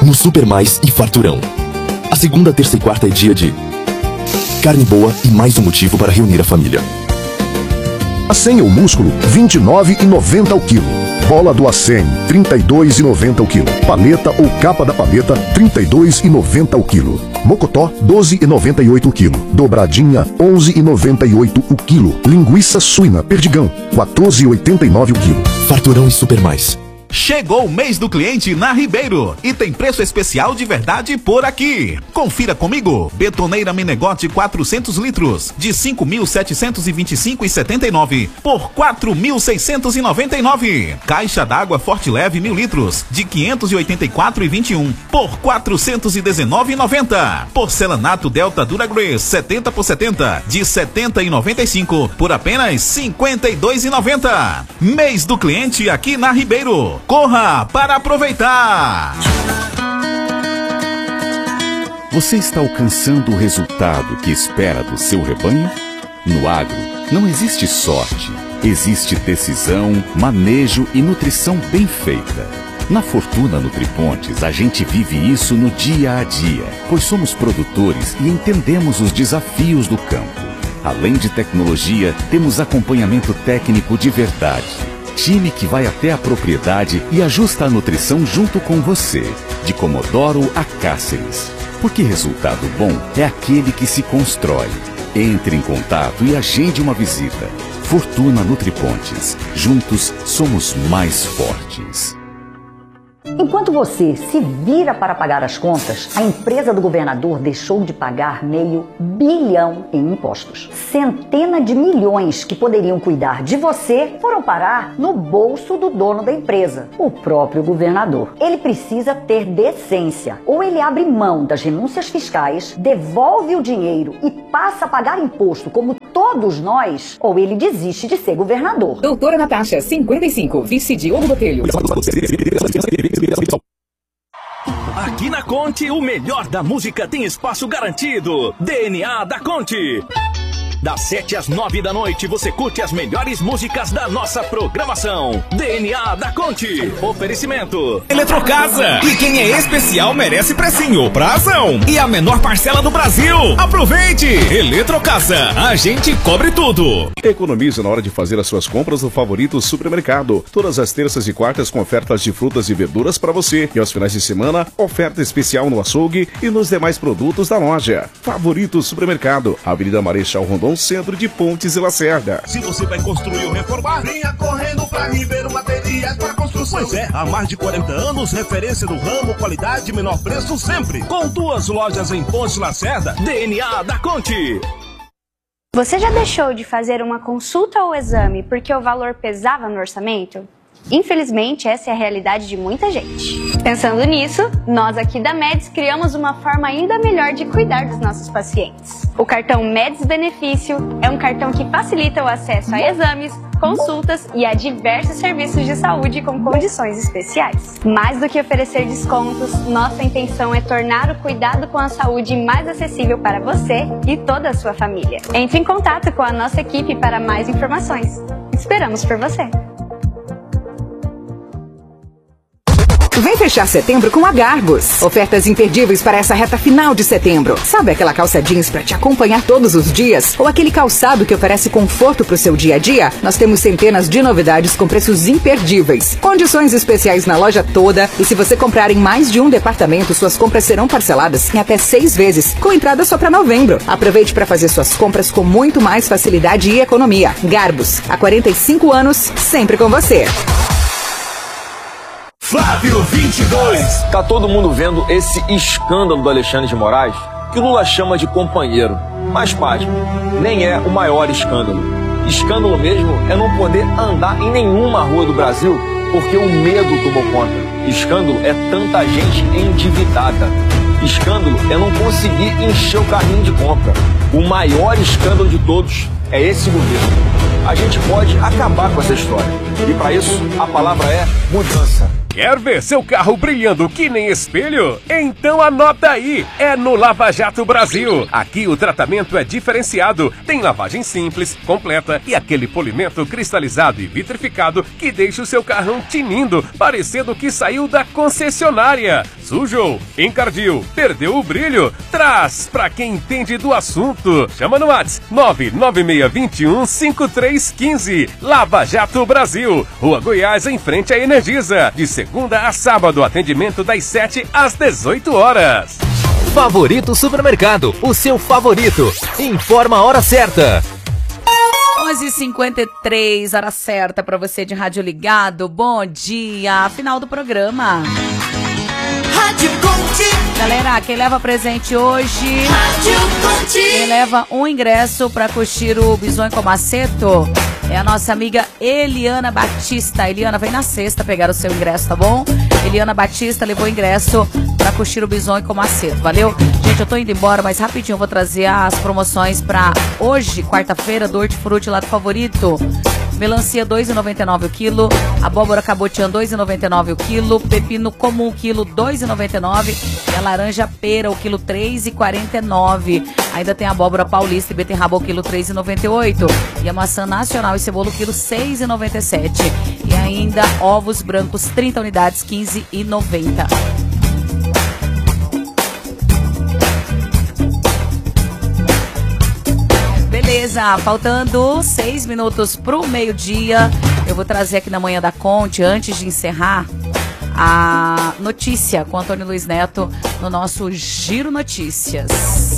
No Super Mais e Farturão. A segunda, terça e quarta é dia de carne boa e mais um motivo para reunir a família. Acém ou músculo, R$ 29,90 ao quilo. Bola do Acém, R$ 32,90 ao quilo. Paleta ou capa da paleta, R$ 32,90 ao quilo. Mocotó, R$ 12,98 o quilo. Dobradinha, R$ 11,98 o quilo. Linguiça suína Perdigão, R$ 14,89 o quilo. Farturão e Super Mais. Chegou o mês do cliente na Ribeiro e tem preço especial de verdade por aqui. Confira comigo. Betoneira Menegote 400 litros de 5.725,79 por 4.699. Caixa d'água Forte Leve 1.000 litros de 584,21 por 419,90. Porcelanato Delta Duragrace 70 por 70 de 70,95 por apenas 52,90. Mês do cliente aqui na Ribeiro. Corra para aproveitar! Você está alcançando o resultado que espera do seu rebanho? No agro, não existe sorte. Existe decisão, manejo e nutrição bem feita. Na Fortuna Nutripontes, a gente vive isso no dia a dia, pois somos produtores e entendemos os desafios do campo. Além de tecnologia, temos acompanhamento técnico de verdade. Time que vai até a propriedade e ajusta a nutrição junto com você, de Comodoro a Cáceres. Porque resultado bom é aquele que se constrói. Entre em contato e agende uma visita. Fortuna Nutripontes. Juntos somos mais fortes. Enquanto você se vira para pagar as contas, a empresa do governador deixou de pagar R$500 bilhão em impostos. Centenas de milhões que poderiam cuidar de você foram parar no bolso do dono da empresa, o próprio governador. Ele precisa ter decência. Ou ele abre mão das renúncias fiscais, devolve o dinheiro e passa a pagar imposto como todos nós, ou ele desiste de ser governador. Doutora Natasha, 55, vice de Ouro Botelho. Aqui na Conte, o melhor da música tem espaço garantido. DNA da Conte. Das 7 às 9 da noite, você curte as melhores músicas da nossa programação. DNA da Conte. Oferecimento Eletrocasa. E quem é especial merece precinho, prazão. E a menor parcela do Brasil. Aproveite. Eletrocasa. A gente cobre tudo. Economize na hora de fazer as suas compras no Favorito Supermercado. Todas as terças e quartas com ofertas de frutas e verduras para você. E aos finais de semana, oferta especial no açougue e nos demais produtos da loja. Favorito Supermercado. Avenida Marechal Rondon, centro de Pontes e Lacerda. Se você vai construir ou reformar, venha correndo pra Ribeiro Materiais para Construção. Pois é, há mais de 40 anos, referência do ramo, qualidade e menor preço sempre. Com 2 lojas em Pontes e Lacerda, DNA da Conte. Você já deixou de fazer uma consulta ou exame porque o valor pesava no orçamento? Infelizmente, essa é a realidade de muita gente. Pensando nisso, nós aqui da Médis criamos uma forma ainda melhor de cuidar dos nossos pacientes. O cartão Médis Benefício é um cartão que facilita o acesso a exames, consultas e a diversos serviços de saúde com condições especiais. Mais do que oferecer descontos, nossa intenção é tornar o cuidado com a saúde mais acessível para você e toda a sua família. Entre em contato com a nossa equipe para mais informações. Esperamos por você! Vem fechar setembro com a Garbos. Ofertas imperdíveis para essa reta final de setembro. Sabe aquela calça jeans para te acompanhar todos os dias? Ou aquele calçado que oferece conforto para o seu dia a dia? Nós temos centenas de novidades com preços imperdíveis. Condições especiais na loja toda. E se você comprar em mais de um departamento, suas compras serão parceladas em até 6 vezes, com entrada só para novembro. Aproveite para fazer suas compras com muito mais facilidade e economia. Garbos, há 45 anos, sempre com você. Flávio 22. Tá todo mundo vendo esse escândalo do Alexandre de Moraes, que o Lula chama de companheiro. Mas, pasme, nem é o maior escândalo. Escândalo mesmo é não poder andar em nenhuma rua do Brasil porque o medo tomou conta. Escândalo é tanta gente endividada. Escândalo é não conseguir encher o carrinho de compra. O maior escândalo de todos é esse governo. A gente pode acabar com essa história. E para isso, a palavra é mudança. Quer ver seu carro brilhando que nem espelho? Então anota aí, é no Lava Jato Brasil. Aqui o tratamento é diferenciado, tem lavagem simples, completa e aquele polimento cristalizado e vitrificado que deixa o seu carrão tinindo, parecendo que saiu da concessionária. Sujou, encardiu, perdeu o brilho? Traz pra quem entende do assunto. Chama no WhatsApp 996215315. Lava Jato Brasil, Rua Goiás, em frente à Energisa. De segunda a sábado, atendimento das 7 às 18 horas. Favorito Supermercado, o seu favorito. Informa a hora certa. 11h53, hora certa para você de rádio ligado. Bom dia, final do programa. Rádio Conte. Galera, quem leva presente hoje? Rádio Conte. Quem leva um ingresso para curtir o Bisonho com Maceto é a nossa amiga Eliana Batista. Eliana, vem na sexta pegar o seu ingresso, tá bom? Eliana Batista levou o ingresso para curtir o Bisonho com Maceto, valeu? Gente, eu tô indo embora, mas rapidinho eu vou trazer as promoções para hoje, quarta-feira, do Hortifruti lá do Favorito. Melancia 2,99 o quilo, abóbora cabotiã 2,99 o quilo, pepino comum o quilo 2,99 e a laranja pera o quilo 3,49. Ainda tem a abóbora paulista e beterraba o quilo 3,98 e a maçã nacional e cebola o quilo 6,97 e ainda ovos brancos 30 unidades 15,90. Beleza, faltando 6 minutos pro meio-dia, eu vou trazer aqui na Manhã da Conte, antes de encerrar, a notícia com Antônio Luiz Neto no nosso Giro Notícias.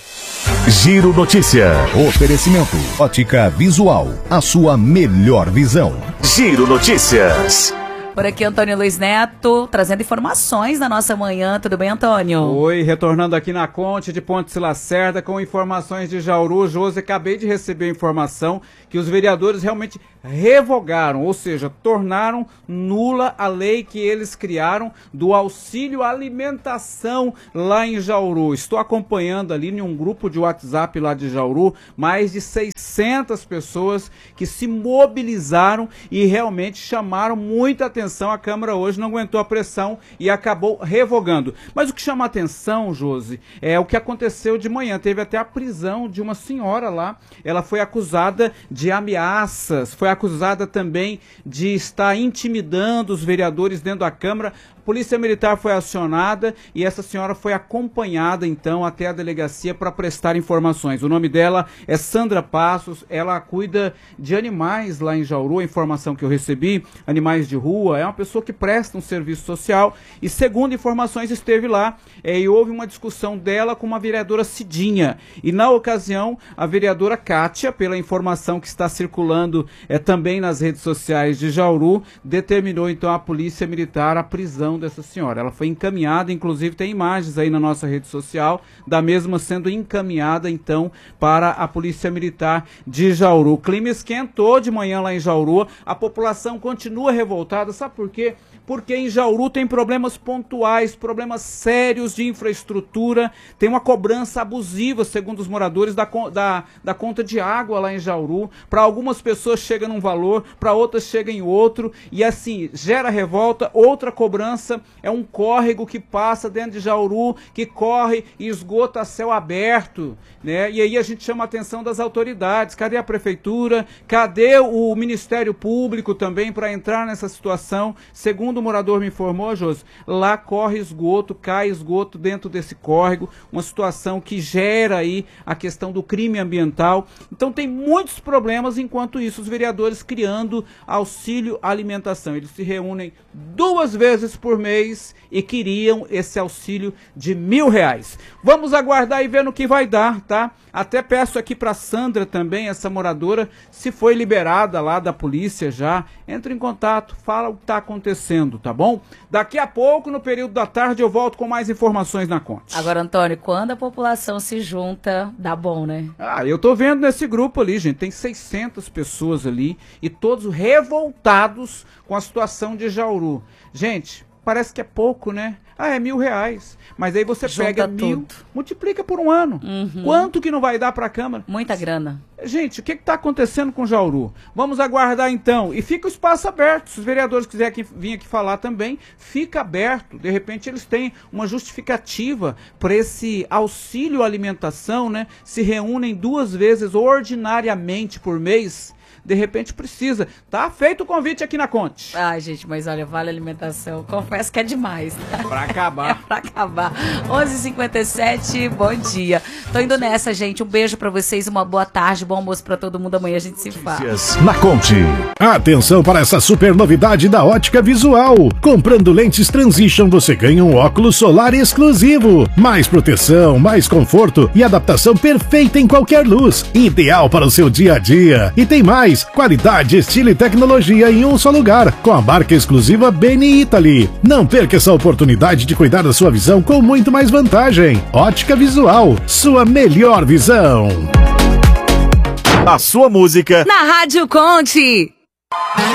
Giro Notícia. Oferecimento. Ótica Visual. A sua melhor visão. Giro Notícias. Por aqui, Antônio Luiz Neto, trazendo informações da nossa manhã. Tudo bem, Antônio? Oi, retornando aqui na Conte de Ponte Lacerda com informações de Jauru. Josi, acabei de receber a informação que os vereadores realmente revogaram, ou seja, tornaram nula a lei que eles criaram do auxílio alimentação lá em Jauru. Estou acompanhando ali em um grupo de WhatsApp lá de Jauru, mais de 600 pessoas que se mobilizaram e realmente chamaram muita atenção. A Câmara hoje não aguentou a pressão e acabou revogando. Mas o que chama a atenção, Josi, é o que aconteceu de manhã. Teve até a prisão de uma senhora lá. Ela foi acusada de ameaças, foi acusada também de estar intimidando os vereadores dentro da Câmara. A Polícia Militar foi acionada e essa senhora foi acompanhada então até a delegacia para prestar informações. O nome dela é Sandra Passos, ela cuida de animais lá em Jauru, a informação que eu recebi, animais de rua, é uma pessoa que presta um serviço social e segundo informações esteve lá e houve uma discussão dela com uma vereadora Cidinha e na ocasião a vereadora Kátia, pela informação que está circulando também nas redes sociais de Jauru, determinou então a Polícia Militar a prisão dessa senhora. Ela foi encaminhada, inclusive tem imagens aí na nossa rede social da mesma sendo encaminhada então para a Polícia Militar de Jauru. O clima esquentou de manhã lá em Jauru, a população continua revoltada, sabe por quê? Porque em Jauru tem problemas pontuais, problemas sérios de infraestrutura, tem uma cobrança abusiva, segundo os moradores, da conta de água lá em Jauru. Para algumas pessoas chega num valor, para outras chega em outro, e assim, gera revolta. Outra cobrança é um córrego que passa dentro de Jauru, que corre e esgota a céu aberto, né? E aí a gente chama a atenção das autoridades, cadê a prefeitura, cadê o Ministério Público também para entrar nessa situação? Segundo o morador me informou, Josi, lá corre esgoto, cai esgoto dentro desse córrego, uma situação que gera aí a questão do crime ambiental. Então tem muitos problemas, enquanto isso os vereadores criando auxílio alimentação. Eles se reúnem 2 vezes por mês e queriam esse auxílio de R$1.000. Vamos aguardar e ver no que vai dar, tá? Até peço aqui para Sandra também, essa moradora, se foi liberada lá da polícia já, entra em contato, fala o que está acontecendo, tá bom? Daqui a pouco, no período da tarde, eu volto com mais informações na Conte. Agora, Antônio, quando a população se junta, dá bom, né? Eu tô vendo nesse grupo ali, gente, tem 600 pessoas ali e todos revoltados com a situação de Jauru. Gente, parece que é pouco, né? É R$1.000, mas aí você pega 1.000, multiplica por um ano. Quanto que não vai dar para a Câmara? Muita grana. Gente, o que está acontecendo com Jauru? Vamos aguardar então. E fica o espaço aberto. Se os vereadores quiserem vir aqui falar também, fica aberto. De repente eles têm uma justificativa para esse auxílio alimentação, né? Se reúnem 2 vezes ordinariamente por mês. De repente precisa. Tá feito o convite aqui na Conte. Ai, gente, mas olha, vale alimentação. Confesso que é demais. Tá? Pra acabar. É pra acabar. 11h57, bom dia. Tô indo nessa, gente. Um beijo pra vocês, uma boa tarde, bom almoço pra todo mundo. Amanhã a gente se fala. Na Conte. Atenção para essa super novidade da Ótica Visual. Comprando lentes Transition, você ganha um óculos solar exclusivo. Mais proteção, mais conforto e adaptação perfeita em qualquer luz. Ideal para o seu dia a dia. E tem mais. Qualidade, estilo e tecnologia em um só lugar, com a marca exclusiva Beni Italy. Não perca essa oportunidade de cuidar da sua visão com muito mais vantagem. Ótica Visual, sua melhor visão. A sua música na Rádio Conte.